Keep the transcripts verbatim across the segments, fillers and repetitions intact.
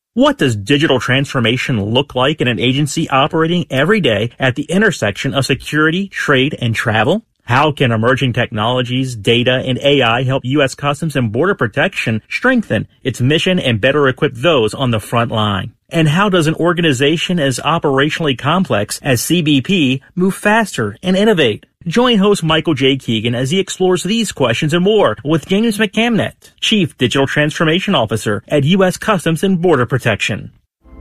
What does digital transformation look like in an agency operating every day at the intersection of security, trade, and travel? How can emerging technologies, data, and A I help U S Customs and Border Protection strengthen its mission and better equip those on the front line? And how does an organization as operationally complex as C B P move faster and innovate? Join host Michael J. Keegan as he explores these questions and more with James McCamnett, Chief Digital Transformation Officer at U S Customs and Border Protection.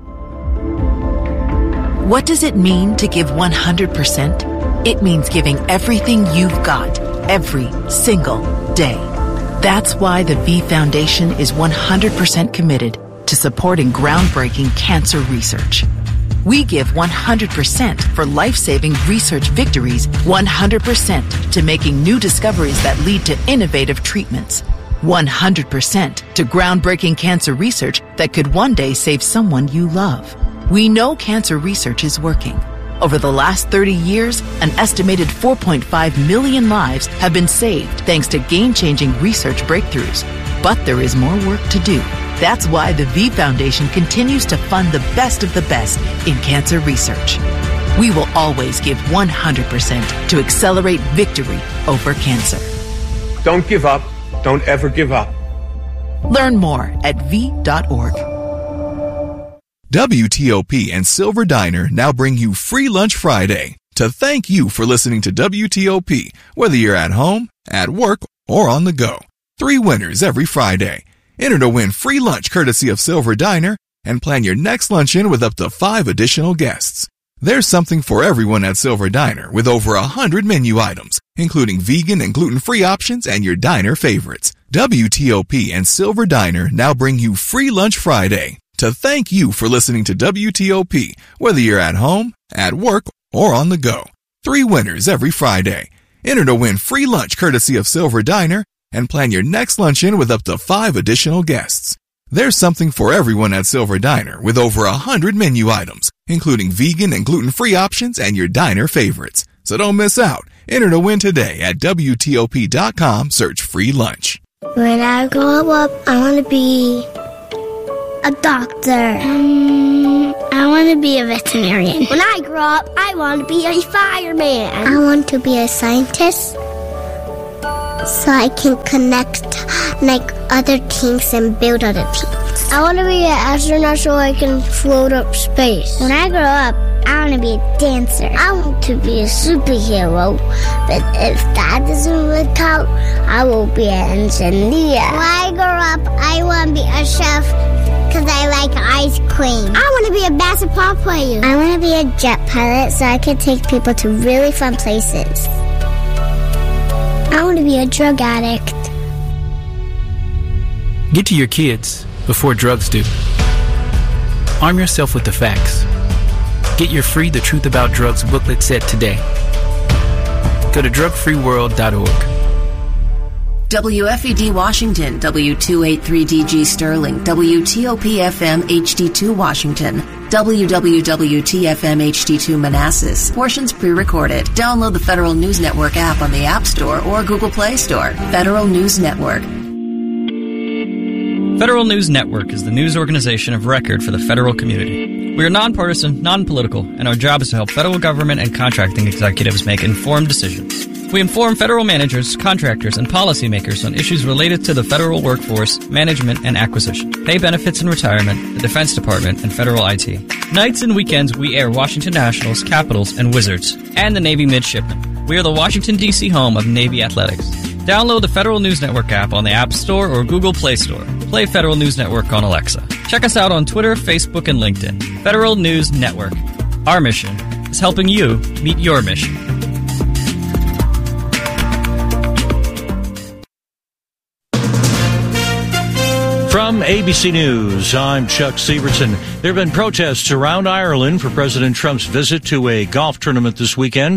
What does it mean to give one hundred percent? It means giving everything you've got, every single day. That's why the V Foundation is one hundred percent committed to supporting groundbreaking cancer research. We give one hundred percent for life-saving research victories, one hundred percent to making new discoveries that lead to innovative treatments, one hundred percent to groundbreaking cancer research that could one day save someone you love. We know cancer research is working. Over the last thirty years, an estimated four point five million lives have been saved thanks to game-changing research breakthroughs. But there is more work to do. That's why the V Foundation continues to fund the best of the best in cancer research. We will always give one hundred percent to accelerate victory over cancer. Don't give up. Don't ever give up. Learn more at v dot org. W T O P and Silver Diner now bring you Free Lunch Friday to thank you for listening to W T O P, whether you're at home, at work, or on the go. Three winners every Friday. Enter to win free lunch courtesy of Silver Diner and plan your next luncheon with up to five additional guests. There's something for everyone at Silver Diner with over a hundred menu items, including vegan and gluten-free options and your diner favorites. W T O P and Silver Diner now bring you Free Lunch Friday to thank you for listening to W T O P, whether you're at home, at work, or on the go. Three winners every Friday. Enter to win free lunch courtesy of Silver Diner and plan your next luncheon with up to five additional guests. There's something for everyone at Silver Diner with over a hundred menu items, including vegan and gluten-free options and your diner favorites. So don't miss out. Enter to win today at W T O P dot com. Search free lunch. When I grow up, I want to be a doctor. Um, I want to be a veterinarian. When I grow up, I want to be a fireman. I want to be a scientist so I can connect like other teams and build other teams. I want to be an astronaut so I can float up space. When I grow up, I want to be a dancer. I want to be a superhero. But if that doesn't work out, I will be an engineer. When I grow up, I want to be a chef because I like ice cream. I want to be a basketball player. I want to be a jet pilot so I can take people to really fun places. I want to be a drug addict. Get to your kids before drugs do. Arm yourself with the facts. Get your free The Truth About Drugs booklet set today. Go to drug free world dot org. W F E D Washington, W two eighty-three D G Sterling, W T O P F M H D two Washington, W W W T F M H D two Manassas. Portions pre-recorded. Download the Federal News Network app on the App Store or Google Play Store. Federal News Network. Federal News Network is the news organization of record for the federal community. We are nonpartisan, non-political, and our job is to help federal government and contracting executives make informed decisions. We inform federal managers, contractors, and policymakers on issues related to the federal workforce, management, and acquisition, pay benefits and retirement, the Defense Department, and federal I T. Nights and weekends, we air Washington Nationals, Capitals, and Wizards, and the Navy Midshipmen. We are the Washington, D C home of Navy Athletics. Download the Federal News Network app on the App Store or Google Play Store. Play Federal News Network on Alexa. Check us out on Twitter, Facebook, and LinkedIn. Federal News Network. Our mission is helping you meet your mission. From A B C News, I'm Chuck Severson. There have been protests around Ireland for President Trump's visit to a golf tournament this weekend.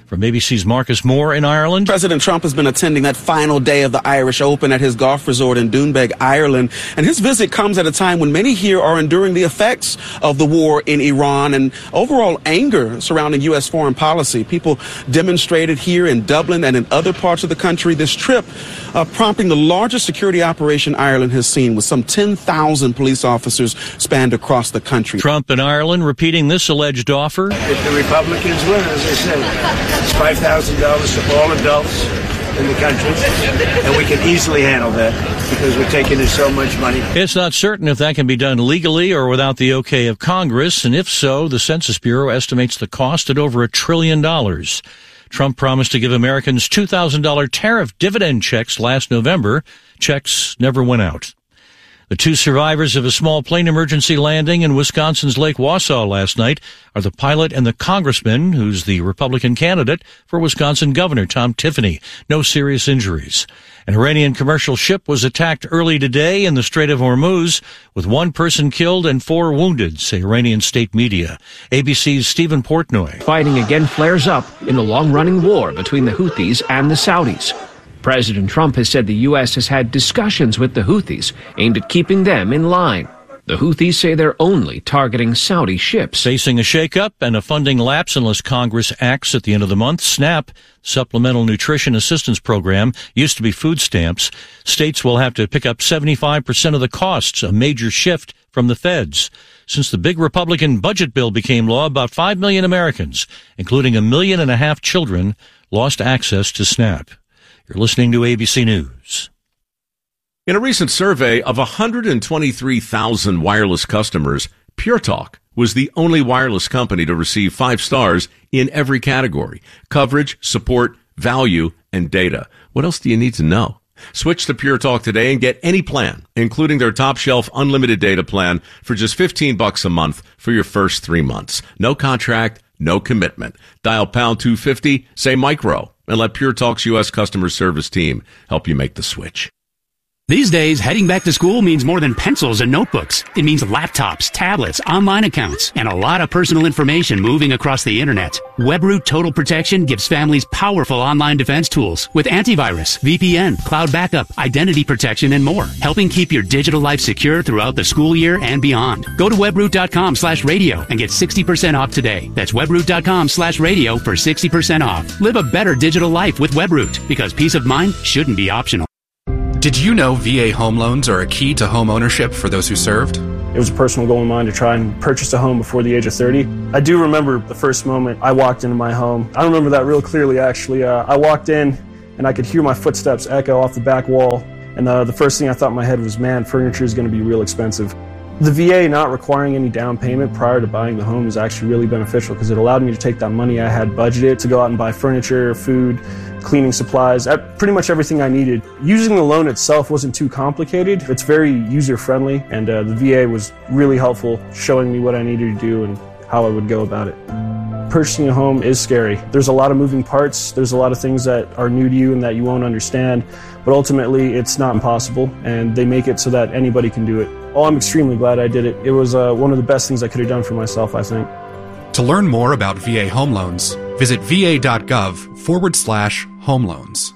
From A B C's Marcus Moore in Ireland. President Trump has been attending that final day of the Irish Open at his golf resort in Doonbeg, Ireland. And his visit comes at a time when many here are enduring the effects of the war in Iran and overall anger surrounding U S foreign policy. People demonstrated here in Dublin and in other parts of the country. This trip uh, prompting the largest security operation Ireland has seen, with some ten thousand police officers spanned across the country. Trump in Ireland repeating this alleged offer. If the Republicans win, as I said, it's five thousand dollars to all adults in the country, and we can easily handle that because we're taking in so much money. It's not certain if that can be done legally or without the okay of Congress, and if so, the Census Bureau estimates the cost at over a trillion dollars. Trump promised to give Americans two thousand dollars tariff dividend checks last November. Checks never went out. The two survivors of a small plane emergency landing in Wisconsin's Lake Wausau last night are the pilot and the congressman who's the Republican candidate for Wisconsin Governor Tom Tiffany. No serious injuries. An Iranian commercial ship was attacked early today in the Strait of Hormuz, with one person killed and four wounded, say Iranian state media. A B C's Stephen Portnoy. Fighting again flares up in the long-running war between the Houthis and the Saudis. President Trump has said the U S has had discussions with the Houthis aimed at keeping them in line. The Houthis say they're only targeting Saudi ships. Facing a shakeup and a funding lapse unless Congress acts at the end of the month, SNAP, Supplemental Nutrition Assistance Program, used to be food stamps. States will have to pick up seventy-five percent of the costs, a major shift from the feds. Since the big Republican budget bill became law, about five million Americans, including a million and a half children, lost access to SNAP. You're listening to A B C News. In a recent survey of one hundred twenty-three thousand wireless customers, Pure Talk was the only wireless company to receive five stars in every category: coverage, support, value, and data. What else do you need to know? Switch to Pure Talk today and get any plan, including their top shelf unlimited data plan, for just fifteen bucks a month for your first three months. No contract, no commitment. Dial pound two fifty, say micro, and let Pure Talk's U S customer service team help you make the switch. These days, heading back to school means more than pencils and notebooks. It means laptops, tablets, online accounts, and a lot of personal information moving across the internet. WebRoot Total Protection gives families powerful online defense tools with antivirus, V P N, cloud backup, identity protection, and more, helping keep your digital life secure throughout the school year and beyond. Go to webroot.com slash radio and get sixty percent off today. That's webroot.com slash radio for sixty percent off. Live a better digital life with WebRoot, because peace of mind shouldn't be optional. Did you know V A home loans are a key to home ownership for those who served? It was a personal goal of mine to try and purchase a home before the age of thirty. I do remember the first moment I walked into my home. I remember that real clearly, actually. Uh, I walked in, and I could hear my footsteps echo off the back wall. And uh, the first thing I thought in my head was, man, furniture is going to be real expensive. The V A not requiring any down payment prior to buying the home is actually really beneficial, because it allowed me to take that money I had budgeted to go out and buy furniture, food, cleaning supplies, pretty much everything I needed. Using the loan itself wasn't too complicated. It's very user-friendly, and uh, the V A was really helpful, showing me what I needed to do and how I would go about it. Purchasing a home is scary. There's a lot of moving parts. There's a lot of things that are new to you and that you won't understand, but ultimately it's not impossible, and they make it so that anybody can do it. Oh, I'm extremely glad I did it. It was uh, one of the best things I could have done for myself, I think. To learn more about V A home loans, visit va.gov forward slash home loans.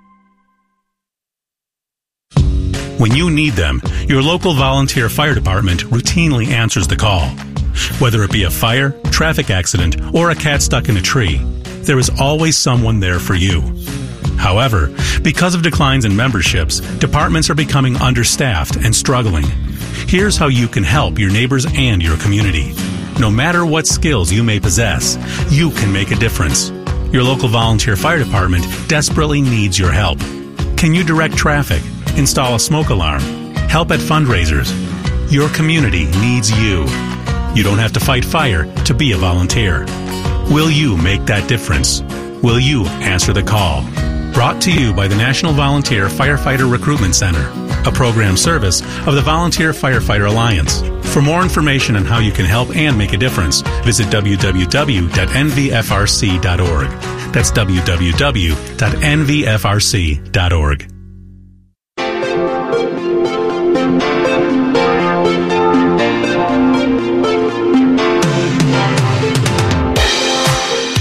When you need them, your local volunteer fire department routinely answers the call. Whether it be a fire, traffic accident, or a cat stuck in a tree, there is always someone there for you. However, because of declines in memberships, departments are becoming understaffed and struggling. Here's how you can help your neighbors and your community. No matter what skills you may possess, you can make a difference. Your local volunteer fire department desperately needs your help. Can you direct traffic, install a smoke alarm, help at fundraisers? Your community needs you. You don't have to fight fire to be a volunteer. Will you make that difference? Will you answer the call? Brought to you by the National Volunteer Firefighter Recruitment Center, a program service of the Volunteer Firefighter Alliance. For more information on how you can help and make a difference, visit w w w dot n v f r c dot org. That's w w w dot n v f r c dot org. Welcome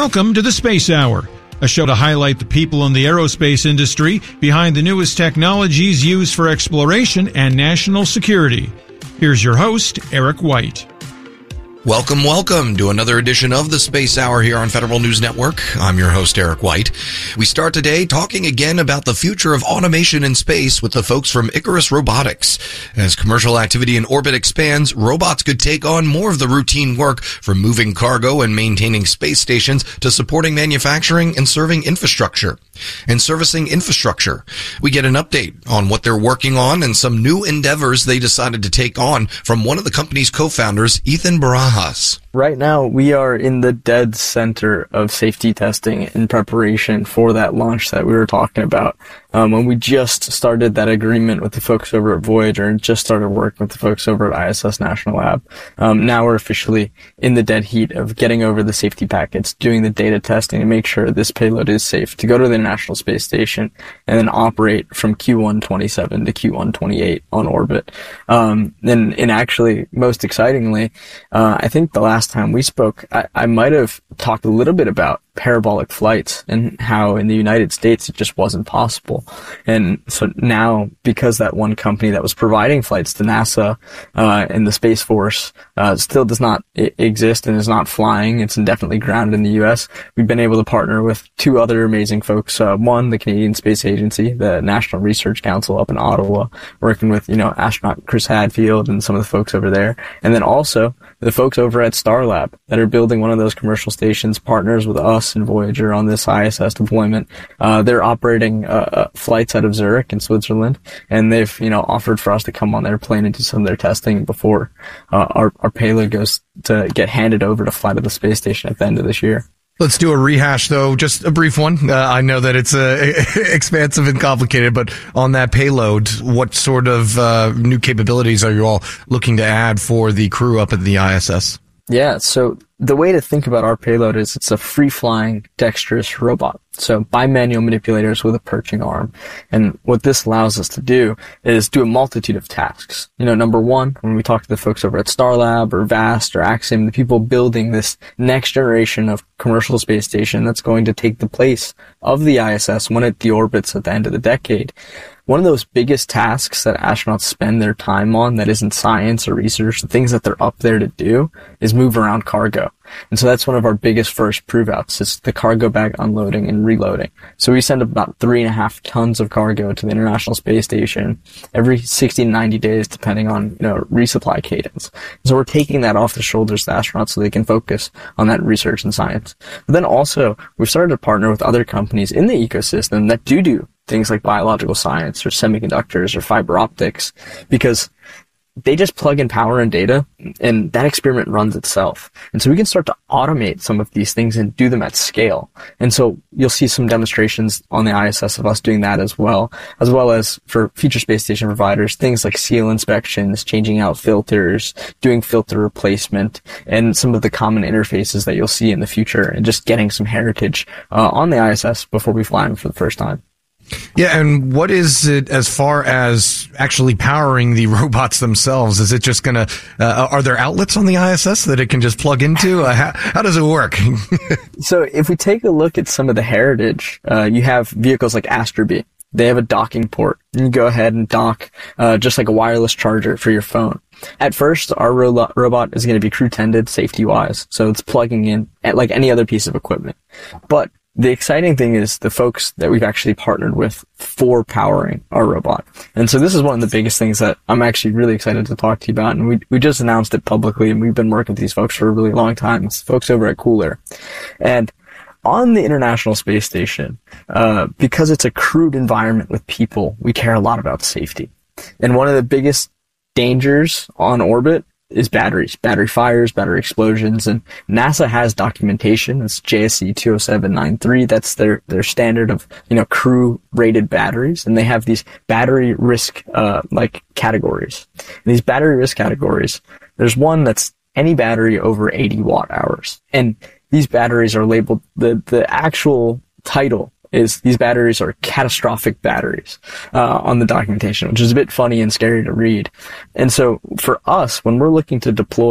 Welcome to the Space Hour, a show to highlight the people in the aerospace industry behind the newest technologies used for exploration and national security. Here's your host, Eric White. Welcome, welcome to another edition of the Space Hour here on Federal News Network. I'm your host, Eric White. We start today talking again about the future of automation in space with the folks from Icarus Robotics. As commercial activity in orbit expands, robots could take on more of the routine work, from moving cargo and maintaining space stations to supporting manufacturing and serving infrastructure. And servicing infrastructure. We get an update on what they're working on and some new endeavors they decided to take on from one of the company's co-founders, Ethan Barajas. Right now, we are in the dead center of safety testing in preparation for that launch that we were talking about. Um, when we just started that agreement with the folks over at Voyager and just started working with the folks over at I S S National Lab. Um, now we're officially in the dead heat of getting over the safety packets, doing the data testing to make sure this payload is safe to go to the International Space Station and then operate from Q one twenty-seven to Q one twenty-eight on orbit. Um, and, and actually, most excitingly, uh, I think the last time we spoke, I, I might have talked a little bit about parabolic flights and how in the United States it just wasn't possible. And so now, because that one company that was providing flights to NASA uh, and the Space Force uh, still does not I- exist and is not flying, it's indefinitely grounded in the U S, we've been able to partner with two other amazing folks. Uh, one, the Canadian Space Agency, the National Research Council up in Ottawa, working with, you know, astronaut Chris Hadfield and some of the folks over there. And then also the folks over at Starlab that are building one of those commercial stations, partners with us and Voyager on this I S S deployment. Uh, they're operating uh, flights out of Zurich in Switzerland, and they've, you know, offered for us to come on their plane and do some of their testing before uh, our, our payload goes to get handed over to fly to the space station at the end of this year. Let's do a rehash, though, just a brief one. Uh, I know that it's uh, expansive and complicated, but on that payload, what sort of uh, new capabilities are you all looking to add for the crew up at the I S S? Yeah, so the way to think about our payload is it's a free-flying, dexterous robot. So bimanual manipulators with a perching arm. And what this allows us to do is do a multitude of tasks. You know, number one, when we talk to the folks over at Starlab or VAST or Axiom, the people building this next generation of commercial space station that's going to take the place of the I S S when it deorbits at the end of the decade. One of those biggest tasks that astronauts spend their time on that isn't science or research, the things that they're up there to do, is move around cargo. And so that's one of our biggest first prove-outs. It's the cargo bag unloading and reloading. So we send about three and a half tons of cargo to the International Space Station every sixty to ninety days, depending on, you know, resupply cadence. So we're taking that off the shoulders of the astronauts so they can focus on that research and science. But then also, we've started to partner with other companies in the ecosystem that do do things like biological science or semiconductors or fiber optics, because they just plug in power and data and that experiment runs itself. And so we can start to automate some of these things and do them at scale. And so you'll see some demonstrations on the I S S of us doing that as well, as well as for future space station providers, things like seal inspections, changing out filters, doing filter replacement, and some of the common interfaces that you'll see in the future, and just getting some heritage uh, on the I S S before we fly them for the first time. Yeah, and what is it as far as actually powering the robots themselves? Is it just going to, uh, are there outlets on the I S S that it can just plug into? Uh, how, how does it work? So if we take a look at some of the heritage, uh, you have vehicles like Astrobee. They have a docking port. You can go ahead and dock uh, just like a wireless charger for your phone. At first, our ro- robot is going to be crew-tended safety-wise, so it's plugging in at like any other piece of equipment. But the exciting thing is the folks that we've actually partnered with for powering our robot. And so this is one of the biggest things that I'm actually really excited to talk to you about. And we we just announced it publicly, and we've been working with these folks for a really long time. It's folks over at Cooler. And on the International Space Station, uh, because it's a crewed environment with people, we care a lot about safety. And one of the biggest dangers on orbit is batteries, battery fires, battery explosions, and NASA has documentation. It's J S C two oh seven ninety-three. That's their, their standard of, you know, crew rated batteries. And they have these battery risk, uh, like categories. And these battery risk categories, there's one that's any battery over eighty watt hours. And these batteries are labeled, the, the actual title is these batteries are catastrophic batteries uh, on the documentation, which is a bit funny and scary to read. And so for us, when we're looking to deploy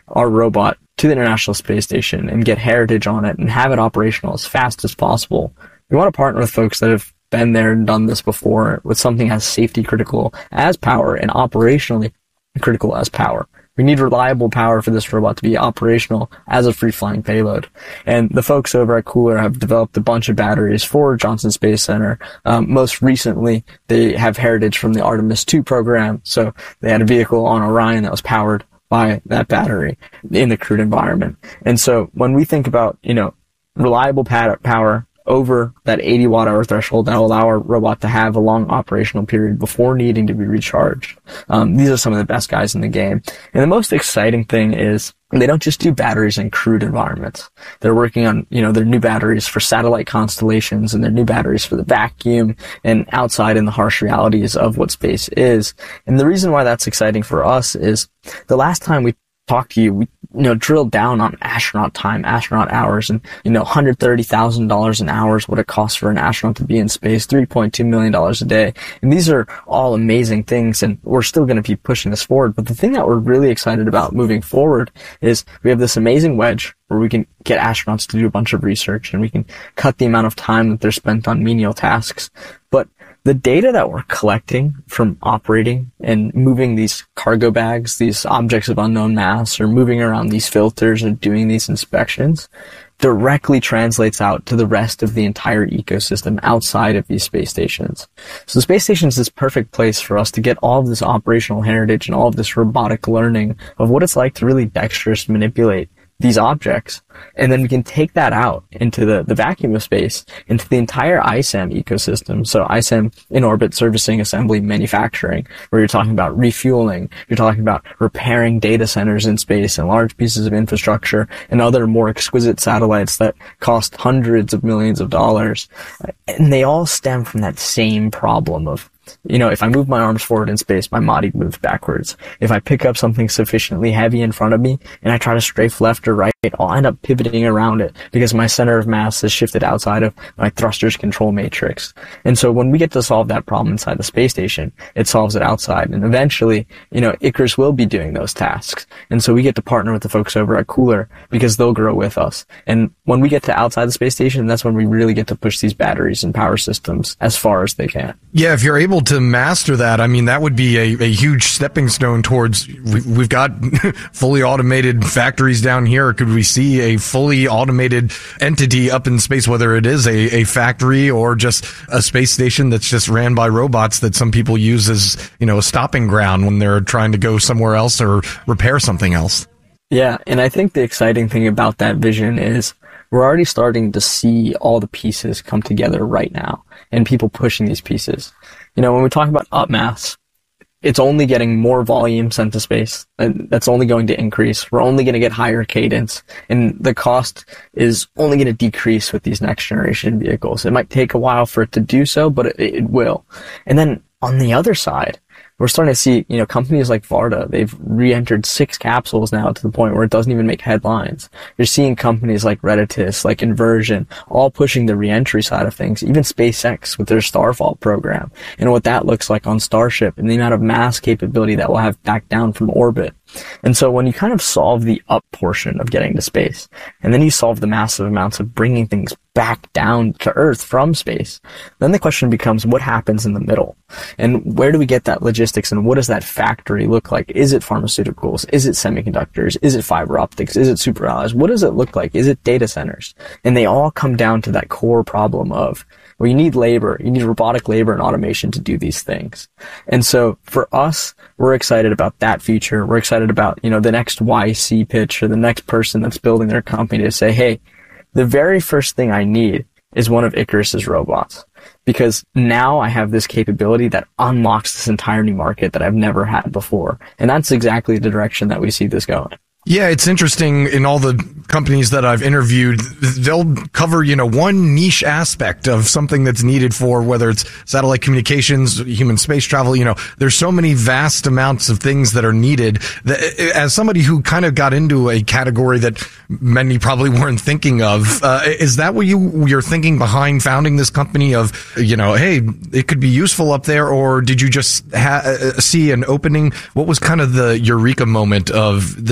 our robot to the International Space Station and get heritage on it and have it operational as fast as possible, we want to partner with folks that have been there and done this before with something as safety critical as power and operationally critical as power. We need reliable power for this robot to be operational as a free-flying payload. And the folks over at Cooler have developed a bunch of batteries for Johnson Space Center. Um, most recently, they have heritage from the Artemis two program. So they had a vehicle on Orion that was powered by that battery in the crewed environment. And so when we think about, you know, reliable power over that eighty watt hour threshold that will allow our robot to have a long operational period before needing to be recharged. Um, these are some of the best guys in the game. And the most exciting thing is they don't just do batteries in crewed environments. They're working on, you know, their new batteries for satellite constellations and their new batteries for the vacuum and outside in the harsh realities of what space is. And the reason why that's exciting for us is the last time we talked to you, we, you know, drilled down on astronaut time, astronaut hours, and, you know, one hundred thirty thousand dollars an hour is what it costs for an astronaut to be in space, three point two million dollars a day. And these are all amazing things, and we're still going to be pushing this forward. But the thing that we're really excited about moving forward is we have this amazing wedge where we can get astronauts to do a bunch of research, and we can cut the amount of time that they're spent on menial tasks. But the data that we're collecting from operating and moving these cargo bags, these objects of unknown mass, or moving around these filters and doing these inspections directly translates out to the rest of the entire ecosystem outside of these space stations. So the space station is this perfect place for us to get all of this operational heritage and all of this robotic learning of what it's like to really dexterous manipulate these objects. And then we can take that out into the, the vacuum of space, into the entire I SAM ecosystem. So I SAM, in orbit servicing, assembly, manufacturing, where you're talking about refueling, you're talking about repairing data centers in space and large pieces of infrastructure and other more exquisite satellites that cost hundreds of millions of dollars. And they all stem from that same problem of, you know, if I move my arms forward in space, my body moves backwards. If I pick up something sufficiently heavy in front of me and I try to strafe left or right, I'll end up pivoting around it because my center of mass is shifted outside of my thrusters control matrix. And so when we get to solve that problem inside the space station, it solves it outside. And eventually, you know, Icarus will be doing those tasks. And so we get to partner with the folks over at Cooler because they'll grow with us. And when we get to outside the space station, that's when we really get to push these batteries and power systems as far as they can. Yeah, if you're able to master that, I mean, that would be a, a huge stepping stone towards, we, we've got fully automated factories down here. Could we see a fully automated entity up in space, whether it is a, a factory or just a space station that's just ran by robots that some people use as, you know, a stopping ground when they're trying to go somewhere else or repair something else? Yeah, and I think the exciting thing about that vision is we're already starting to see all the pieces come together right now and people pushing these pieces. You know, when we talk about upmass, it's only getting more volume sent to space, and that's only going to increase. We're only going to get higher cadence, and the cost is only going to decrease with these next generation vehicles. It might take a while for it to do so, but it, it will. And then on the other side, we're starting to see, you know, companies like Varda, they've re-entered six capsules now to the point where it doesn't even make headlines. You're seeing companies like Redditus, like Inversion, all pushing the re-entry side of things, even SpaceX with their Starfall program, and what that looks like on Starship and the amount of mass capability that we'll have back down from orbit. And so when you kind of solve the up portion of getting to space, and then you solve the massive amounts of bringing things back down to Earth from space, then the question becomes what happens in the middle? And where do we get that logistics, and what does that factory look like? Is it pharmaceuticals? Is it semiconductors? Is it fiber optics? Is it super alloys? What does it look like? Is it data centers? And they all come down to that core problem of, well, you need labor, you need robotic labor and automation to do these things. And so for us, we're excited about that future. We're excited about, you know, the next Y C pitch or the next person that's building their company to say, hey, the very first thing I need is one of Icarus's robots, because now I have this capability that unlocks this entire new market that I've never had before. And that's exactly the direction that we see this going. Yeah, it's interesting. In all the companies that I've interviewed, they'll cover, you know, one niche aspect of something that's needed for whether it's satellite communications, human space travel. You know, there's so many vast amounts of things that are needed that, as somebody who kind of got into a category that many probably weren't thinking of, uh, is that what you, you're thinking behind founding this company of, you know, hey, it could be useful up there, or did you just ha- see an opening? What was kind of the eureka moment of this is an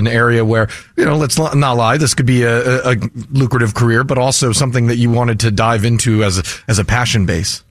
area where, you know, let's not lie, this could be a, a lucrative career, but also something that you wanted to dive into as a, as a passion base.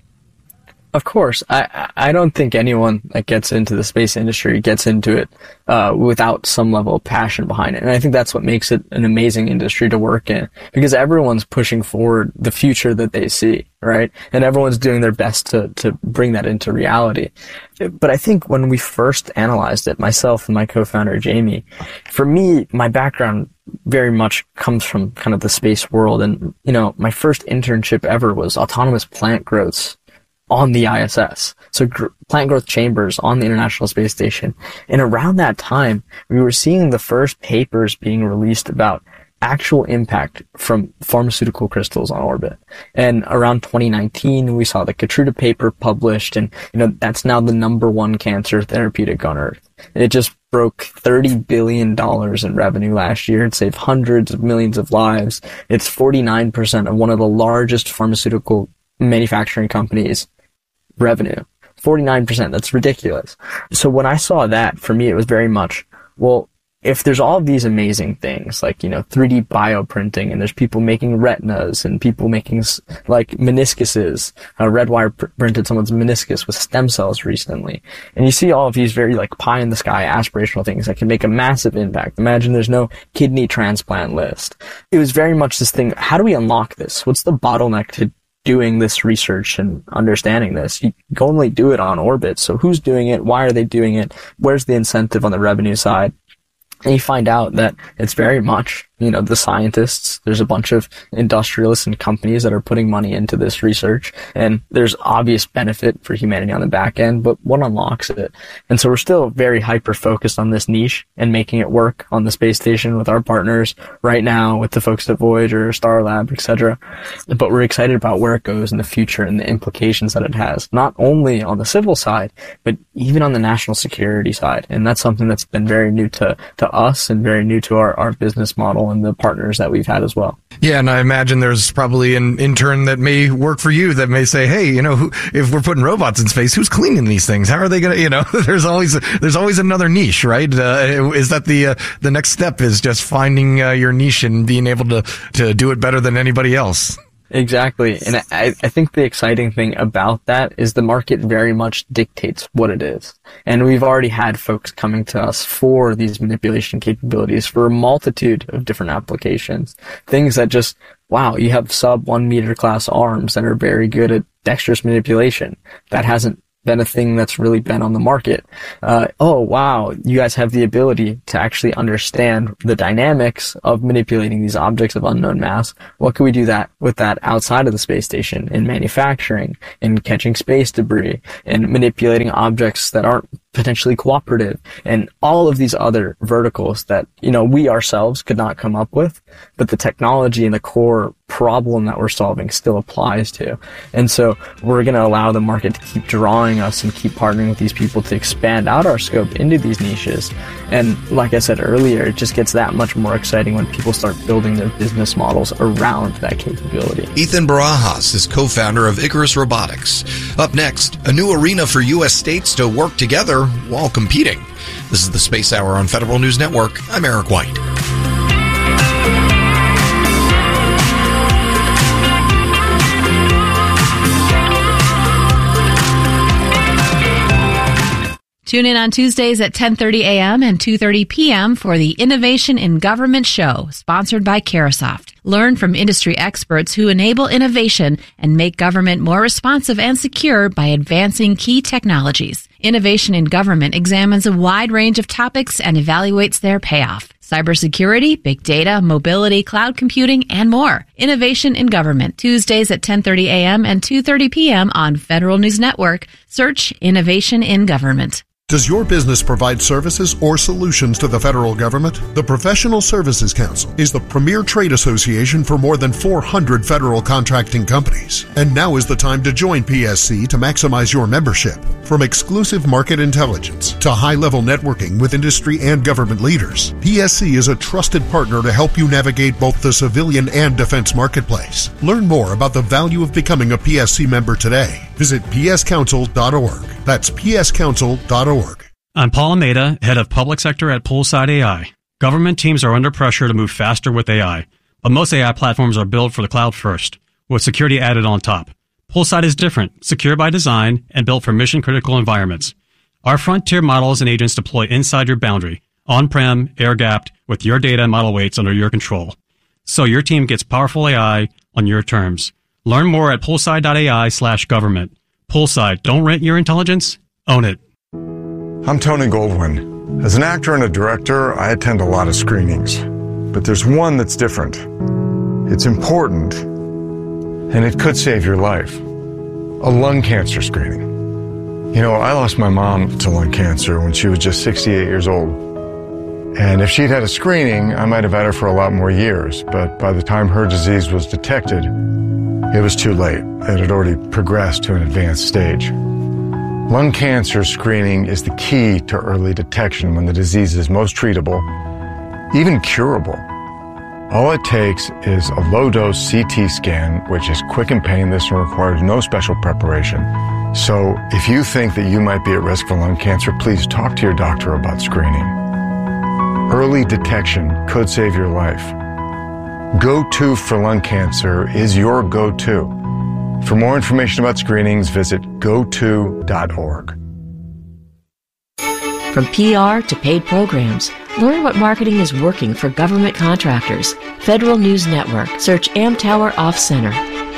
Of course. I, I don't think anyone that gets into the space industry gets into it uh, without some level of passion behind it. And I think that's what makes it an amazing industry to work in, because everyone's pushing forward the future that they see, right? And everyone's doing their best to, to bring that into reality. But I think when we first analyzed it, myself and my co-founder, Jamie, for me, my background very much comes from kind of the space world. And, you know, my first internship ever was autonomous plant growths on the I S S. So gr- plant growth chambers on the International Space Station. And around that time, we were seeing the first papers being released about actual impact from pharmaceutical crystals on orbit. And around twenty nineteen, we saw the Keytruda paper published, and, you know, that's now the number one cancer therapeutic on Earth. It just broke thirty billion dollars in revenue last year. It saved hundreds of millions of lives. It's forty-nine percent of one of the largest pharmaceutical manufacturing companies revenue. forty-nine percent. That's ridiculous. So when I saw that, for me, it was very much, well, if there's all of these amazing things, like, you know, three D bioprinting, and there's people making retinas and people making, like, meniscuses. Uh, Redwire pr- printed someone's meniscus with stem cells recently. And you see all of these very, like, pie-in-the-sky aspirational things that can make a massive impact. Imagine there's no kidney transplant list. It was very much this thing, how do we unlock this? What's the bottleneck to doing this research and understanding this? You can only do it on orbit. So who's doing it? Why are they doing it? Where's the incentive on the revenue side? And you find out that it's very much, you know, the scientists. There's a bunch of industrialists and companies that are putting money into this research, and there's obvious benefit for humanity on the back end, but what unlocks it? And so we're still very hyper focused on this niche and making it work on the space station with our partners right now, with the folks at Voyager, Starlab, et cetera. But we're excited about where it goes in the future and the implications that it has, not only on the civil side, but even on the national security side. And that's something that's been very new to, to us and very new to our, our business model and the partners that we've had as well. Yeah, and I imagine there's probably an intern that may work for you that may say, hey, you know, who, if we're putting robots in space, who's cleaning these things? How are they going to, you know, there's always, there's always another niche, right? Uh, is that the, uh, the next step is just finding uh, your niche and being able to, to do it better than anybody else? Exactly. And I, I think the exciting thing about that is the market very much dictates what it is. And we've already had folks coming to us for these manipulation capabilities for a multitude of different applications. Things that just, wow, you have sub one meter class arms that are very good at dexterous manipulation. That hasn't been a thing that's really been on the market. Uh, oh, wow, you guys have the ability to actually understand the dynamics of manipulating these objects of unknown mass. What can we do that with that outside of the space station, in manufacturing, in catching space debris, in manipulating objects that aren't potentially cooperative, and all of these other verticals that, you know, we ourselves could not come up with, but the technology and the core problem that we're solving still applies to. And so we're going to allow the market to keep drawing us and keep partnering with these people to expand out our scope into these niches. And like I said earlier, it just gets that much more exciting when people start building their business models around that capability. Ethan Barajas is co-founder of Icarus Robotics. Up next, a new arena for U S states to work together while competing. This is the Space Hour on Federal News Network. I'm Eric White. Tune in on Tuesdays at ten thirty a.m. and two thirty p.m. for the Innovation in Government show, sponsored by Carahsoft. Learn from industry experts who enable innovation and make government more responsive and secure by advancing key technologies. Innovation in Government examines a wide range of topics and evaluates their payoff. Cybersecurity, big data, mobility, cloud computing, and more. Innovation in Government, Tuesdays at ten thirty a.m. and two thirty p.m. on Federal News Network. Search Innovation in Government. Does your business provide services or solutions to the federal government? The Professional Services Council is the premier trade association for more than four hundred federal contracting companies. And now is the time to join P S C to maximize your membership. From exclusive market intelligence to high-level networking with industry and government leaders, P S C is a trusted partner to help you navigate both the civilian and defense marketplace. Learn more about the value of becoming a P S C member today. Visit p s council dot org. That's p s council dot org. I'm Paul Almeida, head of public sector at Poolside A I. Government teams are under pressure to move faster with A I, but most A I platforms are built for the cloud first, with security added on top. Poolside is different, secure by design, and built for mission-critical environments. Our frontier models and agents deploy inside your boundary, on-prem, air-gapped, with your data and model weights under your control. So your team gets powerful A I on your terms. Learn more at poolside.ai slash government. Poolside, don't rent your intelligence, own it. I'm Tony Goldwyn. As an actor and a director, I attend a lot of screenings. But there's one that's different. It's important, and it could save your life. A lung cancer screening. You know, I lost my mom to lung cancer when she was just sixty-eight years old. And if she'd had a screening, I might have had her for a lot more years. But by the time her disease was detected, it was too late. It had already progressed to an advanced stage. Lung cancer screening is the key to early detection when the disease is most treatable, even curable. All it takes is a low-dose C T scan, which is quick and painless and requires no special preparation. So if you think that you might be at risk for lung cancer, please talk to your doctor about screening. Early detection could save your life. Go-To for lung cancer is your go-to. For more information about screenings, visit go to dot org. From P R to paid programs, learn what marketing is working for government contractors. Federal News Network. Search Amtower Off Center.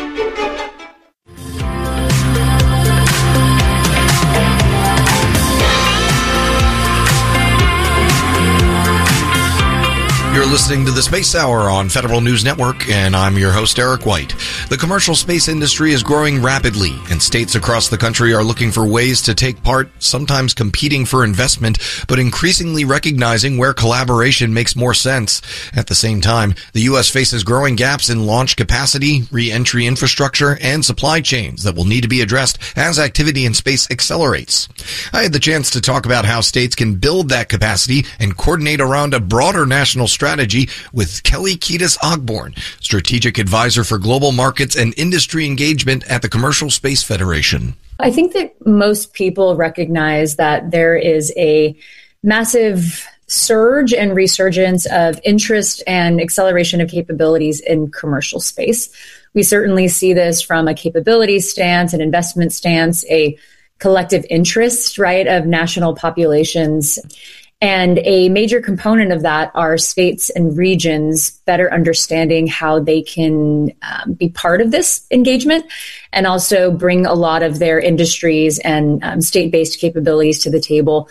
You're listening to the Space Hour on Federal News Network, and I'm your host, Eric White. The commercial space industry is growing rapidly, and states across the country are looking for ways to take part, sometimes competing for investment, but increasingly recognizing where collaboration makes more sense. At the same time, the U S faces growing gaps in launch capacity, re-entry infrastructure, and supply chains that will need to be addressed as activity in space accelerates. I had the chance to talk about how states can build that capacity and coordinate around a broader national strategy strategy with Kelly Kiedis Ogborn, Strategic Advisor for Global Markets and Industry Engagement at the Commercial Space Federation. I think that most people recognize that there is a massive surge and resurgence of interest and acceleration of capabilities in commercial space. We certainly see this from a capability stance, an investment stance, a collective interest, right, of national populations. And a major component of that are states and regions better understanding how they can um, be part of this engagement and also bring a lot of their industries and um, state-based capabilities to the table.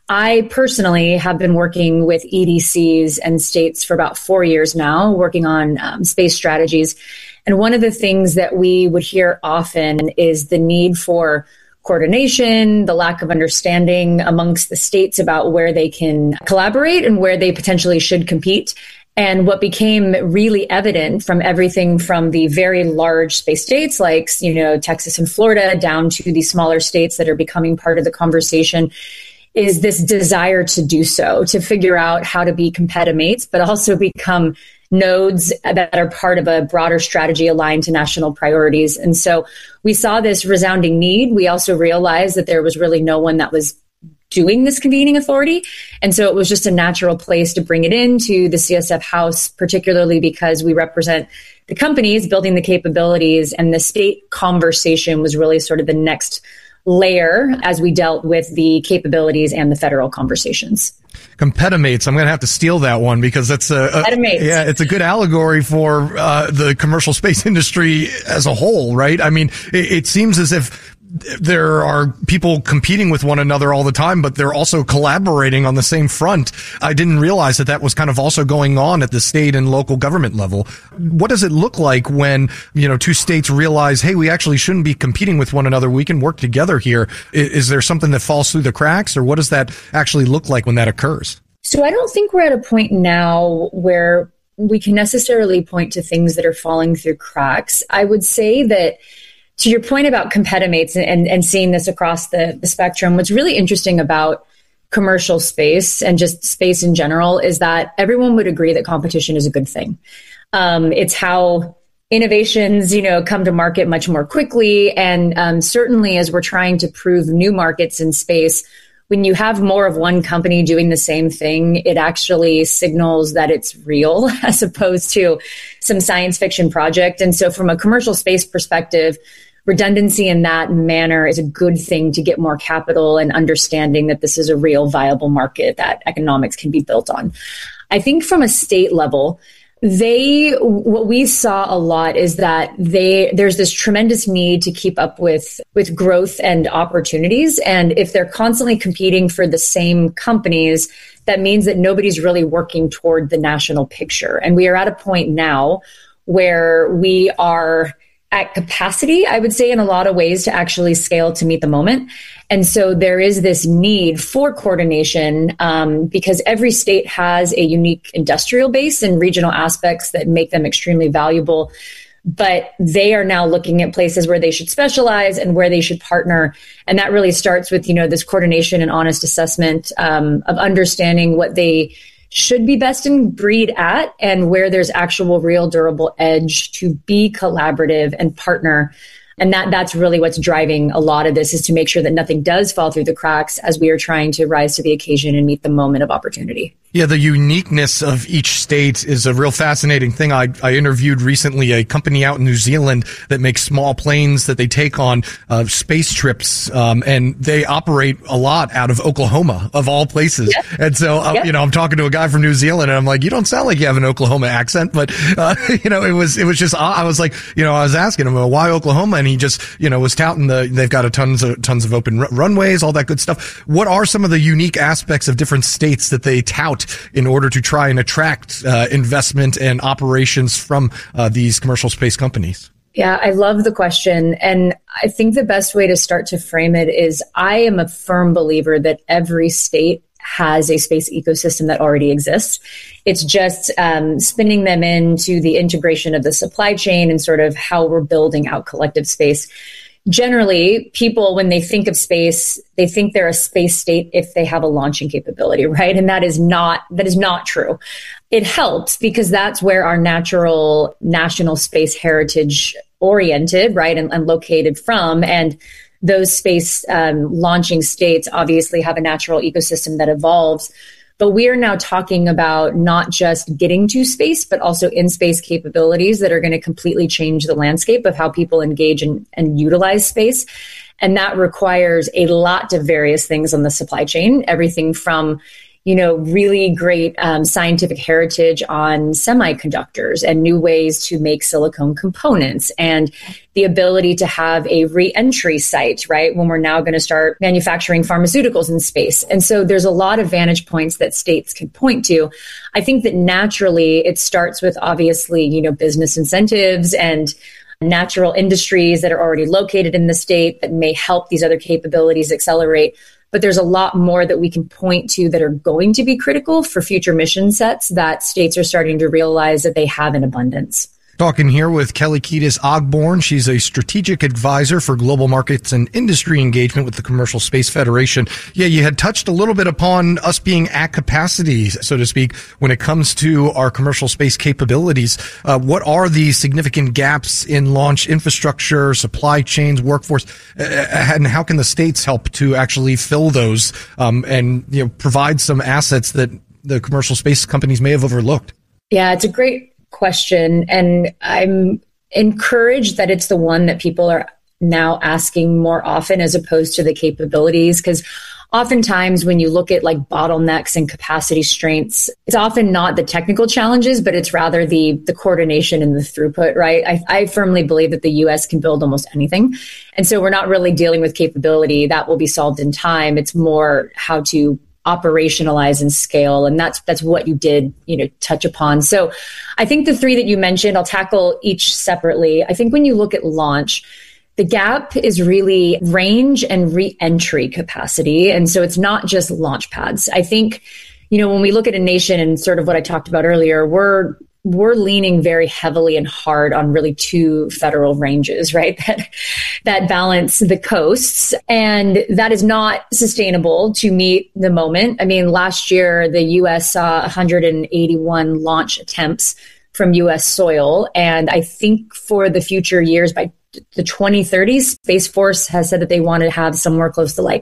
I personally have been working with E D Cs and states for about four years now, working on um, space strategies. And one of the things that we would hear often is the need for coordination, the lack of understanding amongst the states about where they can collaborate and where they potentially should compete. And what became really evident from everything from the very large space states like, you know, Texas and Florida down to the smaller states that are becoming part of the conversation is this desire to do so, to figure out how to be competimates, but also become nodes that are part of a broader strategy aligned to national priorities. And so we saw this resounding need. We also realized that there was really no one that was doing this convening authority. And so it was just a natural place to bring it into the C S F House, particularly because we represent the companies building the capabilities, and the state conversation was really sort of the next layer as we dealt with the capabilities and the federal conversations. Competimates. I'm going to have to steal that one because that's a, a yeah, it's a good allegory for uh, the commercial space industry as a whole, right? I mean, it, it seems as if there are people competing with one another all the time, but they're also collaborating on the same front. I didn't realize that that was kind of also going on at the state and local government level. What does it look like when, you know, two states realize, hey, we actually shouldn't be competing with one another. We can work together here. Is, is there something that falls through the cracks, or what does that actually look like when that occurs? So I don't think we're at a point now where we can necessarily point to things that are falling through cracks. I would say that, to your point about competimates and, and seeing this across the, the spectrum, what's really interesting about commercial space and just space in general is that everyone would agree that competition is a good thing. Um, it's how innovations, you know, come to market much more quickly. And um, certainly as we're trying to prove new markets in space, when you have more of one company doing the same thing, it actually signals that it's real as opposed to some science fiction project. And so from a commercial space perspective, redundancy in that manner is a good thing to get more capital and understanding that this is a real viable market that economics can be built on. I think from a state level, They, what we saw a lot is that they, there's this tremendous need to keep up with, with growth and opportunities. And if they're constantly competing for the same companies, that means that nobody's really working toward the national picture. And we are at a point now where we are at capacity, I would say, in a lot of ways to actually scale to meet the moment. And so there is this need for coordination um, because every state has a unique industrial base and regional aspects that make them extremely valuable. But they are now looking at places where they should specialize and where they should partner. And that really starts with, you know, this coordination and honest assessment um, of understanding what they should be best in breed at and where there's actual real durable edge to be collaborative and partner. And that that's really what's driving a lot of this, is to make sure that nothing does fall through the cracks as we are trying to rise to the occasion and meet the moment of opportunity. Yeah, the uniqueness of each state is a real fascinating thing. I, I interviewed recently a company out in New Zealand that makes small planes that they take on uh, space trips, um, and they operate a lot out of Oklahoma, of all places. Yep. And so, uh, yep. you know, I'm talking to a guy from New Zealand, and I'm like, you don't sound like you have an Oklahoma accent, but uh, you know, it was it was just I was like, you know, I was asking him, well, why Oklahoma, and he just, you know, was touting the they've got a tons of tons of open r- runways, all that good stuff. What are some of the unique aspects of different states that they tout in order to try and attract uh, investment and operations from uh, these commercial space companies? Yeah, I love the question. And I think the best way to start to frame it is I am a firm believer that every state has a space ecosystem that already exists. It's just um, spinning them into the integration of the supply chain and sort of how we're building out collective space. Generally, people, when they think of space, they think they're a space state if they have a launching capability, right? And that is not, that is not true. It helps because that's where our natural national space heritage oriented, right, and, and located from. And those space um, launching states obviously have a natural ecosystem that evolves. But we are now talking about not just getting to space, but also in-space capabilities that are going to completely change the landscape of how people engage and, and utilize space. And that requires a lot of various things on the supply chain, everything from, you know, really great um, scientific heritage on semiconductors and new ways to make silicone components, and the ability to have a re-entry site, right, when we're now going to start manufacturing pharmaceuticals in space. And so there's a lot of vantage points that states can point to. I think that naturally it starts with obviously, you know, business incentives and natural industries that are already located in the state that may help these other capabilities accelerate. But there's a lot more that we can point to that are going to be critical for future mission sets that states are starting to realize that they have in abundance. Talking here with Kelly Kiedis Ogborn. She's a strategic advisor for global markets and industry engagement with the Commercial Space Federation. Yeah, you had touched a little bit upon us being at capacity, so to speak, when it comes to our commercial space capabilities. Uh, what are the significant gaps in launch infrastructure, supply chains, workforce, uh, and how can the states help to actually fill those um, and, you know, provide some assets that the commercial space companies may have overlooked? Yeah, it's a great question. And I'm encouraged that it's the one that people are now asking more often as opposed to the capabilities. Because oftentimes when you look at like bottlenecks and capacity strengths, it's often not the technical challenges, but it's rather the the coordination and the throughput, right? I, I firmly believe that the U S can build almost anything. And so we're not really dealing with capability. That will be solved in time. It's more how to operationalize and scale. And that's, that's what you did, you know, touch upon. So I think the three that you mentioned, I'll tackle each separately. I think when you look at launch, the gap is really range and re-entry capacity. And so it's not just launch pads. I think, you know, when we look at a nation and sort of what I talked about earlier, we're we're leaning very heavily and hard on really two federal ranges, right? That, that balance the coasts. And that is not sustainable to meet the moment. I mean, last year, the U S saw one hundred eighty-one launch attempts from U S soil. And I think for the future years, by the twenty thirties, Space Force has said that they want to have somewhere close to like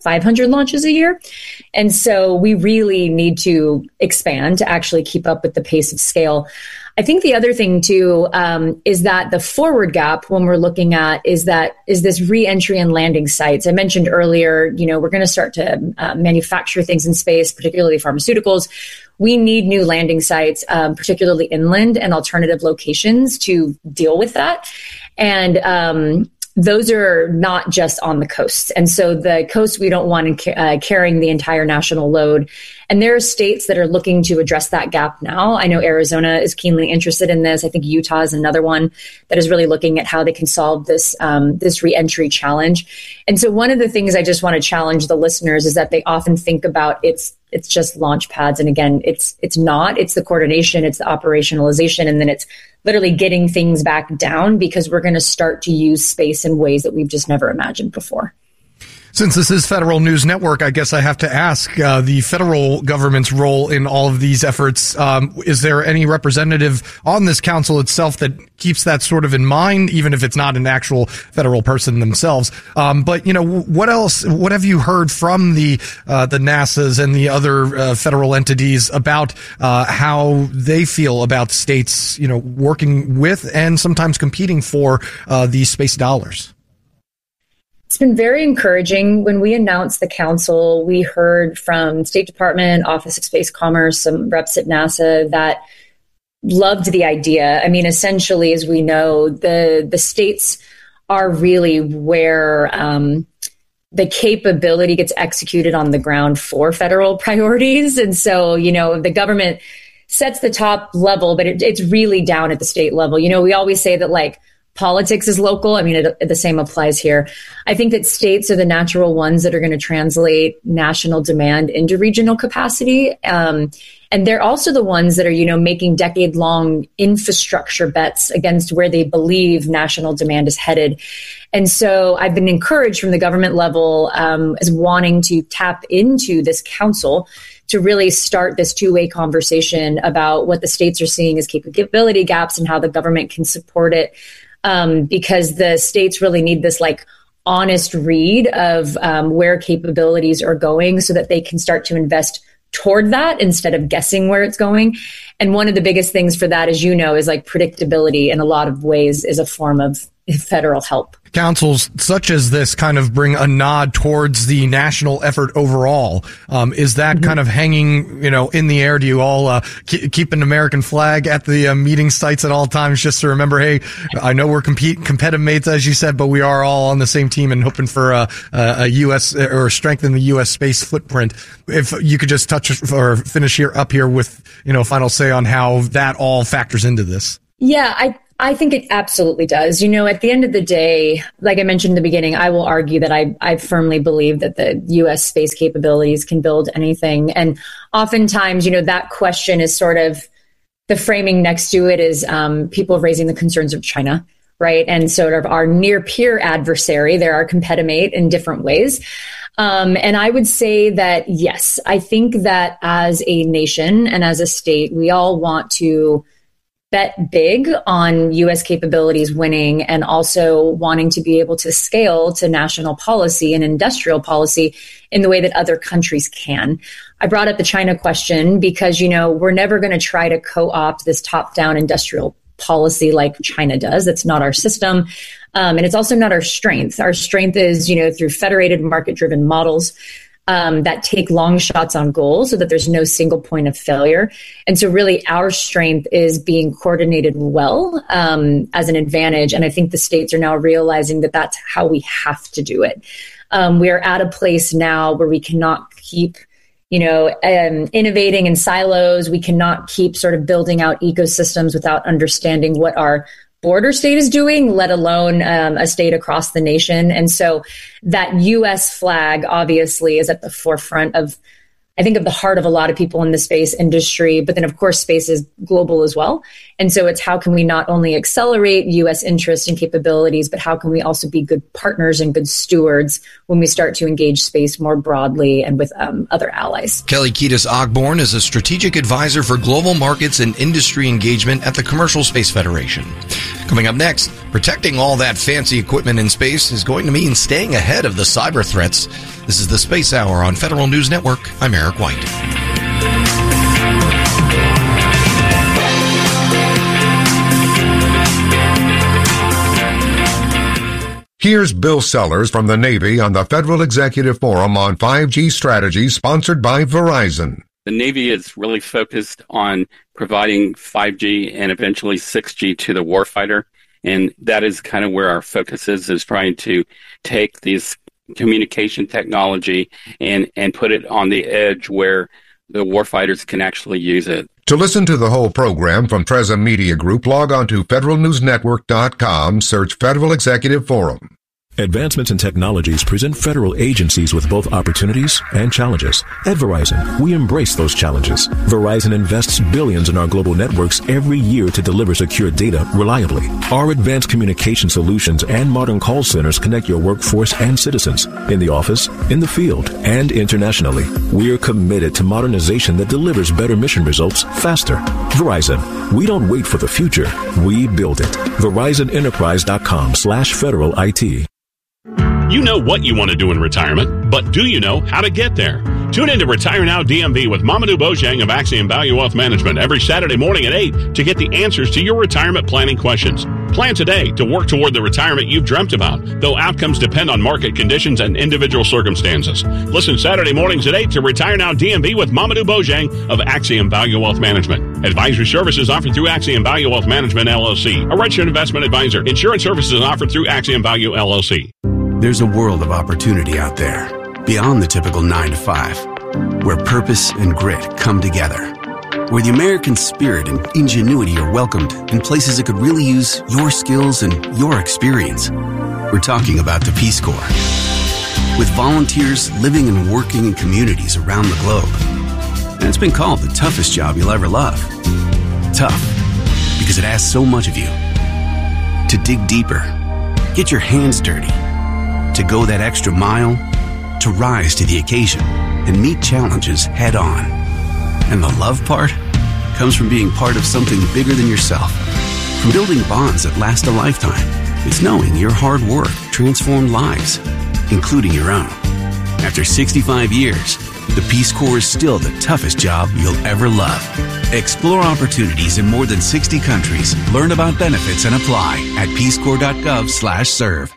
five hundred launches a year. And so we really need to expand to actually keep up with the pace of scale. I think the other thing too um, is that the forward gap when we're looking at is that is this re-entry and landing sites. I mentioned earlier, you know, we're going to start to uh, manufacture things in space, particularly pharmaceuticals. We need new landing sites, um, particularly inland and alternative locations to deal with that. And um, those are not just on the coasts. And so the coast, we don't want to uh, carrying the entire national load. And there are states that are looking to address that gap now. I know Arizona is keenly interested in this. I think Utah is another one that is really looking at how they can solve this, um, this reentry challenge. And so one of the things I just want to challenge the listeners is that they often think about it's, it's just launch pads. And again, it's, it's not, it's the coordination, it's the operationalization, and then it's literally getting things back down because we're going to start to use space in ways that we've just never imagined before. Since this is Federal News Network, I guess I have to ask uh, the federal government's role in all of these efforts. Um, is there any representative on this council itself that keeps that sort of in mind, even if it's not an actual federal person themselves? Um, but, you know, what else, what have you heard from the uh, the NASAs and the other uh, federal entities about uh, how they feel about states, you know, working with and sometimes competing for uh, these space dollars? It's been very encouraging. When we announced the council, we heard from State Department, Office of Space Commerce, some reps at NASA that loved the idea. I mean, essentially, as we know, the, the states are really where um, the capability gets executed on the ground for federal priorities. And so, you know, the government sets the top level, but it, it's really down at the state level. You know, we always say that, like, politics is local. I mean, it, it, the same applies here. I think that states are the natural ones that are going to translate national demand into regional capacity. Um, and they're also the ones that are, you know, making decade-long infrastructure bets against where they believe national demand is headed. And so I've been encouraged from the government level um, as wanting to tap into this council to really start this two-way conversation about what the states are seeing as capability gaps and how the government can support it. Um, because the states really need this like honest read of um, where capabilities are going so that they can start to invest toward that instead of guessing where it's going. And one of the biggest things for that, as you know, is like predictability in a lot of ways is a form of federal help. Councils such as this kind of bring a nod towards the national effort overall. Um, is that mm-hmm. kind of hanging, you know, in the air? Do you all uh, keep, keep an American flag at the uh, meeting sites at all times just to remember, hey, I know we're compete, competitive mates, as you said, but we are all on the same team and hoping for a, a U S or strengthen the U S space footprint. If you could just touch or finish here up here with, you know, final say on how that all factors into this. Yeah, I I think it absolutely does. You know, at the end of the day, like I mentioned in the beginning, I will argue that I, I firmly believe that the U S space capabilities can build anything. And oftentimes, you know, that question is sort of the framing next to it is um, people raising the concerns of China, right? And sort of our near peer adversary, they're our competitor in different ways. Um, and I would say that, yes, I think that as a nation and as a state, we all want to bet big on U S capabilities winning and also wanting to be able to scale to national policy and industrial policy in the way that other countries can. I brought up the China question because, you know, we're never going to try to co-opt this top-down industrial policy like China does. That's not our system. Um, and it's also not our strength. Our strength is, you know, through federated market-driven models Um, that take long shots on goal so that there's no single point of failure. And so really our strength is being coordinated well um, as an advantage. And I think the states are now realizing that that's how we have to do it. Um, we are at a place now where we cannot keep, you know, um, innovating in silos. We cannot keep sort of building out ecosystems without understanding what our border state is doing, let alone um, a state across the nation. And so that U S flag obviously is at the forefront of, I think, of the heart of a lot of people in the space industry. But then, of course, space is global as well. And so it's how can we not only accelerate U S interest and capabilities, but how can we also be good partners and good stewards when we start to engage space more broadly and with um, other allies. Kelly Kiedis-Ogborn is a strategic advisor for global markets and industry engagement at the Commercial Space Federation. Coming up next, Protecting all that fancy equipment in space is going to mean staying ahead of the cyber threats. This is the Space Hour on Federal News Network. I'm Eric White. Here's Bill Sellers from the Navy on the Federal Executive Forum on five G strategy, sponsored by Verizon. The Navy is really focused on providing five G and eventually six G to the warfighter. And that is kind of where our focus is, is trying to take this communication technology and, and put it on the edge where the warfighters can actually use it. To listen to the whole program from Treza Media Group, log on to federal news network dot com, search Federal Executive Forum. Advancements in technologies present federal agencies with both opportunities and challenges. At Verizon, we embrace those challenges. Verizon invests billions in our global networks every year to deliver secure data reliably. Our advanced communication solutions and modern call centers connect your workforce and citizens in the office, in the field, and internationally. We're committed to modernization that delivers better mission results faster. Verizon, we don't wait for the future. We build it. Verizon Enterprise dot com slash federal I T. You know what you want to do in retirement, but do you know how to get there? Tune in to Retire Now D M V with Mamadou Bojang of Axiom Value Wealth Management every Saturday morning at eight to get the answers to your retirement planning questions. Plan today to work toward the retirement you've dreamt about, though outcomes depend on market conditions and individual circumstances. Listen Saturday mornings at eight to Retire Now D M V with Mamadou Bojang of Axiom Value Wealth Management. Advisory services offered through Axiom Value Wealth Management, L L C, a registered investment advisor. Insurance services offered through Axiom Value, L L C. There's a world of opportunity out there, beyond the typical nine to five, where purpose and grit come together, where the American spirit and ingenuity are welcomed in places that could really use your skills and your experience. We're talking about the Peace Corps. With volunteers living and working in communities around the globe. And it's been called the toughest job you'll ever love. Tough, because it asks so much of you. To dig deeper, get your hands dirty, to go that extra mile, to rise to the occasion and meet challenges head on. And the love part comes from being part of something bigger than yourself. From building bonds that last a lifetime. It's knowing your hard work transformed lives, including your own. After sixty-five years, the Peace Corps is still the toughest job you'll ever love. Explore opportunities in more than sixty countries. Learn about benefits and apply at peace corps dot gov slash serve.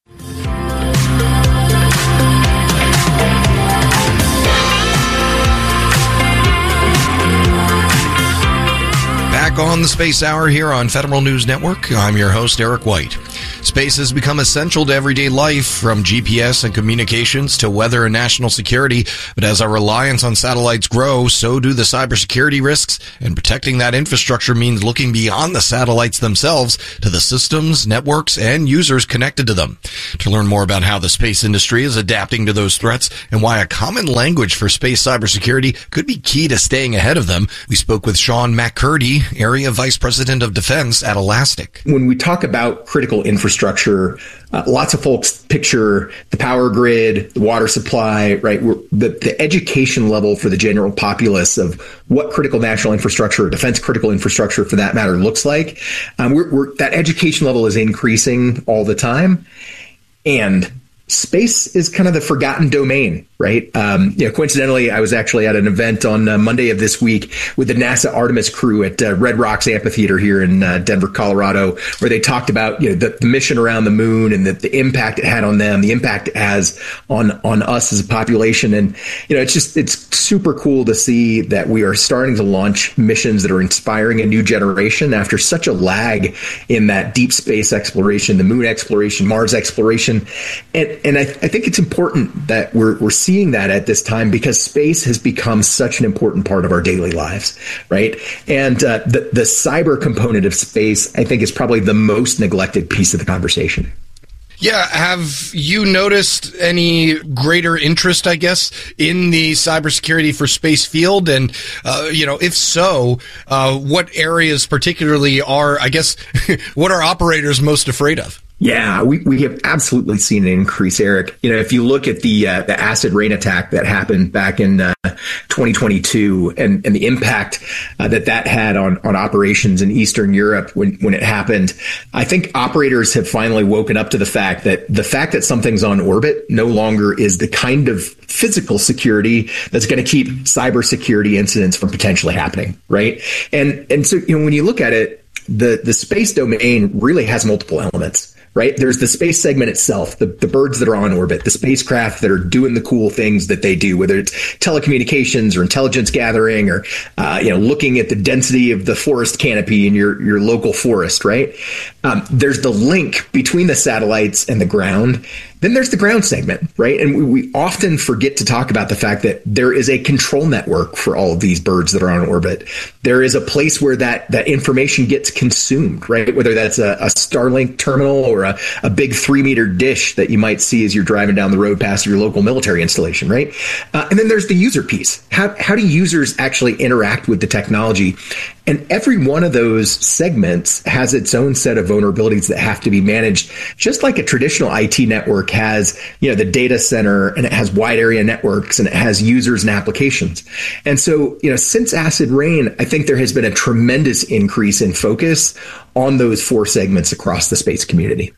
Back on the Space Hour here on Federal News Network, I'm your host, Eric White. Space has become essential to everyday life, from G P S and communications to weather and national security. But as our reliance on satellites grow, so do the cybersecurity risks, and protecting that infrastructure means looking beyond the satellites themselves to the systems, networks, and users connected to them. To learn more about how the space industry is adapting to those threats and why a common language for space cybersecurity could be key to staying ahead of them, we spoke with Sean McCurdy, Area Vice President of Defense at Elastic. When we talk about critical infrastructure, uh, lots of folks picture the power grid, the water supply, right? We're, the, the education level for the general populace of what critical national infrastructure, or defense critical infrastructure for that matter, looks like. Um, we're, we're, that education level is increasing all the time. And space is kind of the forgotten domain, right? Um, you know, coincidentally, I was actually at an event on uh, Monday of this week with the NASA Artemis crew at uh, Red Rocks Amphitheater here in uh, Denver, Colorado, where they talked about, you know, the, the mission around the moon and the, the impact it had on them, the impact it has on on us as a population. And, you know, it's just, it's super cool to see that we are starting to launch missions that are inspiring a new generation after such a lag in that deep space exploration, the moon exploration, Mars exploration. And, and I, I think it's important that we're, we're seeing seeing that at this time because space has become such an important part of our daily lives, right? And uh, the, the cyber component of space, I think, is probably the most neglected piece of the conversation. Yeah, have you noticed any greater interest, I guess, in the cybersecurity for space field? And, uh, you know, if so, uh, what areas particularly are, I guess, what are operators most afraid of? Yeah, we, we have absolutely seen an increase, Eric. You know, if you look at the uh, the acid rain attack that happened back in uh, twenty twenty-two and, and the impact uh, that that had on, on operations in Eastern Europe when, when it happened, I think operators have finally woken up to the fact that the fact that something's on orbit no longer is the kind of physical security that's going to keep cybersecurity incidents from potentially happening, right? And and so, you know, when you look at it, the the space domain really has multiple elements. Right? There's the space segment itself, the, the birds that are on orbit, the spacecraft that are doing the cool things that they do, whether it's telecommunications or intelligence gathering or, uh, you know, looking at the density of the forest canopy in your, your local forest, right? Um, there's the link between the satellites and the ground. Then there's the ground segment, right? And we, we often forget to talk about the fact that there is a control network for all of these birds that are on orbit. There is a place where that, that information gets consumed, right? Whether that's a, a Starlink terminal or a, a big three meter dish that you might see as you're driving down the road past your local military installation, right? Uh, and then there's the user piece. How, how do users actually interact with the technology? And every one of those segments has its own set of vulnerabilities that have to be managed, just like a traditional I T network has, you know, the data center, and it has wide area networks, and it has users and applications. And so, you know, since acid rain, I think there has been a tremendous increase in focus on those four segments across the space community.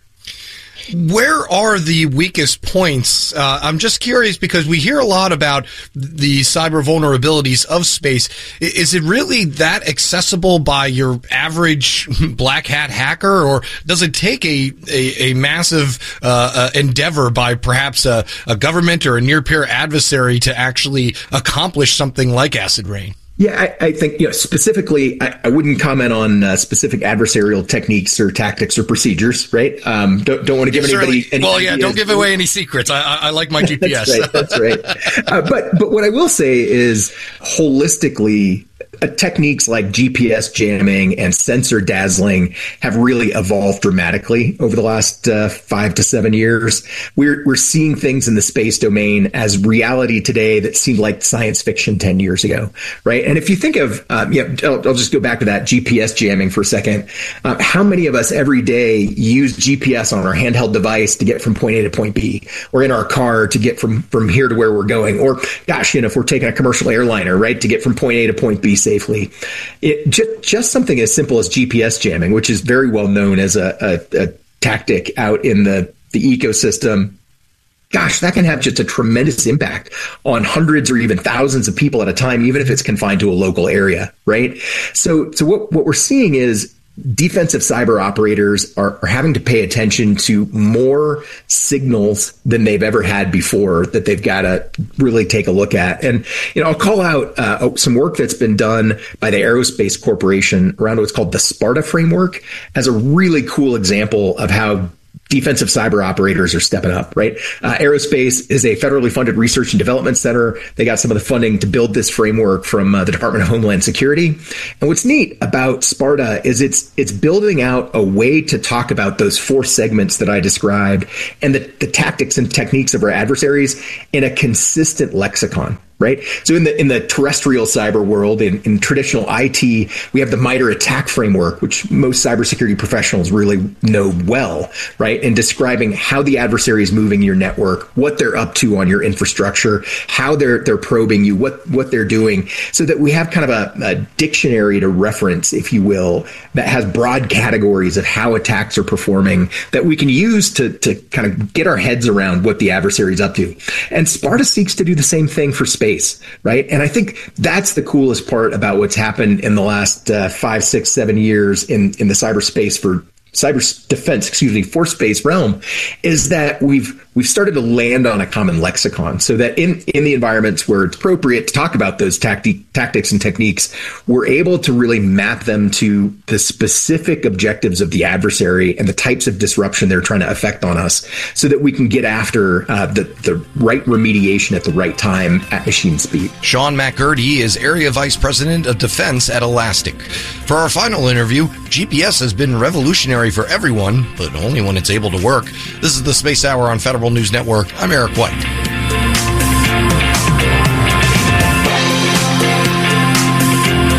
Where are the weakest points? Uh, I'm just curious because we hear a lot about the cyber vulnerabilities of space. Is it really that accessible by your average black hat hacker, or does it take a a, a massive uh, uh, endeavor by perhaps a, a government or a near peer adversary to actually accomplish something like acid rain? Yeah, I, I think, you know, specifically, I, I wouldn't comment on uh, specific adversarial techniques or tactics or procedures, right? Um, don't don't want to give yeah, anybody any Well, yeah, ideas. Don't give away any secrets. I, I, I like my G P S. That's right. That's right. Uh, but but what I will say is, holistically, uh, techniques like G P S jamming and sensor dazzling have really evolved dramatically over the last uh, five to seven years. We're we're seeing things in the space domain as reality today that seemed like science fiction ten years ago, right? And if you think of, um, yeah, I'll, I'll just go back to that G P S jamming for a second. Uh, how many of us every day use G P S on our handheld device to get from point A to point B, or in our car to get from from here to where we're going, or gosh, you know, if we're taking a commercial airliner, right, to get from point A to point B safely? It just just something as simple as G P S jamming, which is very well known as a, a, a tactic out in the the ecosystem. Gosh, that can have just a tremendous impact on hundreds or even thousands of people at a time, even if it's confined to a local area, right? So, so what, what we're seeing is defensive cyber operators are, are having to pay attention to more signals than they've ever had before that they've got to really take a look at. And, you know, I'll call out uh, some work that's been done by the Aerospace Corporation around what's called the Sparta framework as a really cool example of how defensive cyber operators are stepping up, right? Uh, Aerospace is a federally funded research and development center. They got some of the funding to build this framework from uh, the Department of Homeland Security. And what's neat about Sparta is it's it's building out a way to talk about those four segments that I described and the, the tactics and techniques of our adversaries in a consistent lexicon. Right. So in the in the terrestrial cyber world, in, in traditional I T, we have the MITRE ATT&CK framework, which most cybersecurity professionals really know well, right? In describing how the adversary is moving your network, what they're up to on your infrastructure, how they're they're probing you, what what they're doing, so that we have kind of a, a dictionary to reference, if you will, that has broad categories of how attacks are performing that we can use to to kind of get our heads around what the adversary is up to. And Sparta seeks to do the same thing for space. Right. And I think that's the coolest part about what's happened in the last uh, five, six, seven years in, in the cyberspace for cyber defense, excuse me, for space realm, is that we've we've started to land on a common lexicon so that in, in the environments where it's appropriate to talk about those tacti- tactics and techniques, we're able to really map them to the specific objectives of the adversary and the types of disruption they're trying to affect on us so that we can get after uh, the, the right remediation at the right time at machine speed. Sean McGurdy is Area Vice President of Defense at Elastic. For our final interview, G P S has been revolutionary for everyone, but only when it's able to work. This is the Space Hour on Federal News Network. I'm Eric White.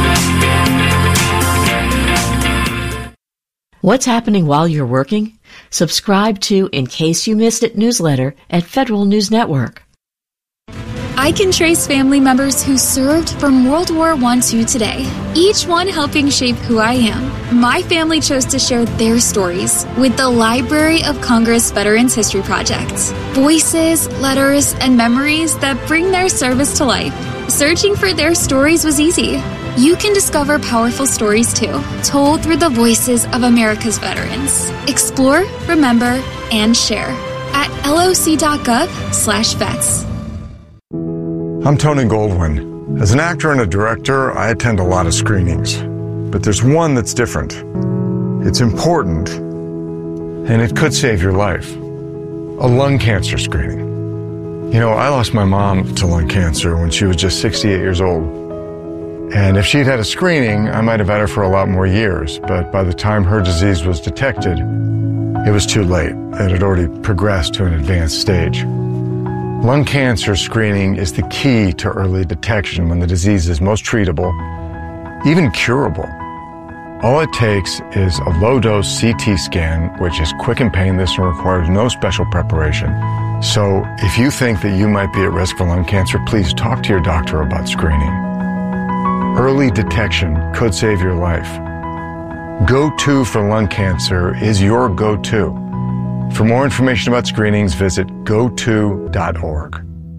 What's happening while you're working? Subscribe to In Case You Missed It newsletter at Federal News Network. I can trace family members who served from World War One to today, each one helping shape who I am. My family chose to share their stories with the Library of Congress Veterans History Project. Voices, letters, and memories that bring their service to life. Searching for their stories was easy. You can discover powerful stories too, told through the voices of America's veterans. Explore, remember, and share at loc.gov slash vets. I'm Tony Goldwyn. As an actor and a director, I attend a lot of screenings. But there's one that's different. It's important, and it could save your life. A lung cancer screening. You know, I lost my mom to lung cancer when she was just sixty-eight years old. And if she'd had a screening, I might have had her for a lot more years. But by the time her disease was detected, it was too late. It had already progressed to an advanced stage. Lung cancer screening is the key to early detection when the disease is most treatable, even curable. All it takes is a low-dose C T scan, which is quick and painless and requires no special preparation. So if you think that you might be at risk for lung cancer, please talk to your doctor about screening. Early detection could save your life. Go-To for lung cancer is your go-to. For more information about screenings, visit go to dot org.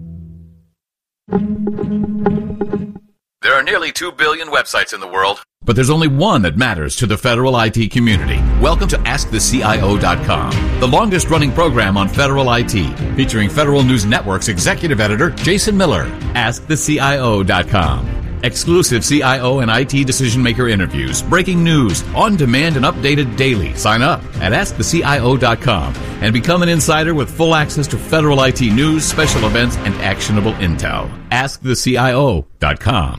There are nearly two billion websites in the world, but there's only one that matters to the federal I T community. Welcome to ask the C I O dot com, the longest-running program on federal I T, featuring Federal News Network's executive editor, Jason Miller. ask the C I O dot com. Exclusive C I O and I T decision-maker interviews, breaking news, on-demand and updated daily. Sign up at ask the C I O dot com and become an insider with full access to federal I T news, special events, and actionable intel. ask the C I O dot com.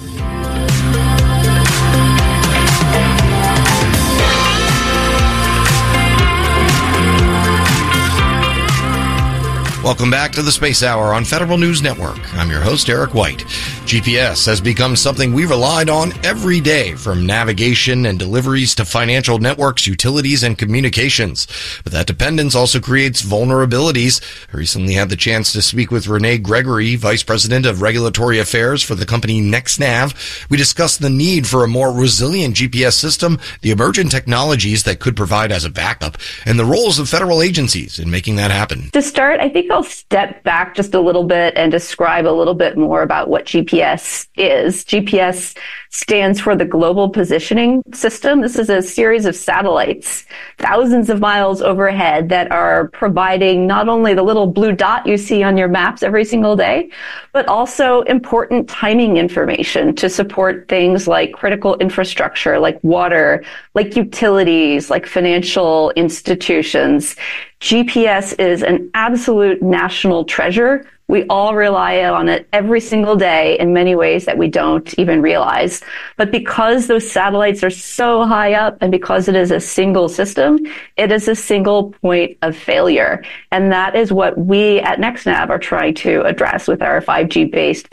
Welcome back to the Space Hour on Federal News Network. I'm your host, Eric White. G P S has become something we relied on every day, from navigation and deliveries to financial networks, utilities, and communications. But that dependence also creates vulnerabilities. I recently had the chance to speak with Renee Gregory, Vice President of Regulatory Affairs for the company NextNav. We discussed the need for a more resilient G P S system, the emergent technologies that could provide as a backup, and the roles of federal agencies in making that happen. To start, I think I'll step back just a little bit and describe a little bit more about what G P S is. G P S stands for the Global Positioning System. This is a series of satellites, thousands of miles overhead, that are providing not only the little blue dot you see on your maps every single day, but also important timing information to support things like critical infrastructure, like water, like utilities, like financial institutions. G P S is an absolute national treasure. We all rely on it every single day in many ways that we don't even realize. But because those satellites are so high up and because it is a single system, it is a single point of failure. And that is what we at NextNav are trying to address with our five G based